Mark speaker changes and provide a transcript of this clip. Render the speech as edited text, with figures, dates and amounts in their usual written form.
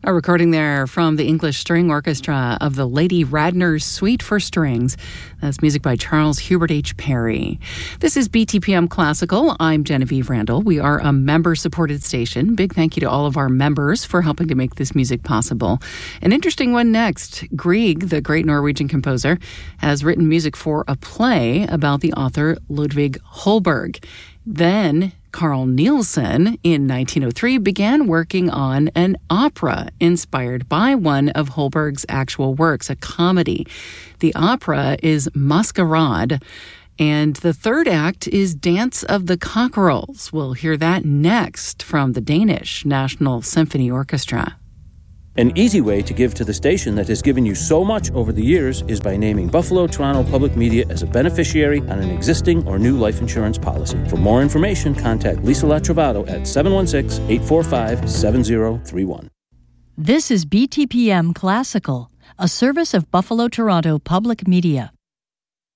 Speaker 1: A recording there from the English String Orchestra of the Lady Radner's Suite for Strings. That's music by Charles Hubert H. Perry. This is BTPM Classical. I'm Genevieve Randall. We are a member-supported station. Big thank you to all of our members for helping to make this music possible. An interesting one next. Grieg, the great Norwegian composer, has written music for a play about the author Ludvig Holberg. Then Carl Nielsen, in 1903, began working on an opera inspired by one of Holberg's actual works, a comedy. The opera is Maskerade, and the third act is Dance of the Cockerels. We'll hear that next from the Danish National Symphony Orchestra.
Speaker 2: An easy way to give to the station that has given you so much over the years is by naming Buffalo Toronto Public Media as a beneficiary on an existing or new life insurance policy. For more information, contact Lisa Latrovato at 716-845-7031.
Speaker 3: This is BTPM Classical, a service of Buffalo Toronto Public Media.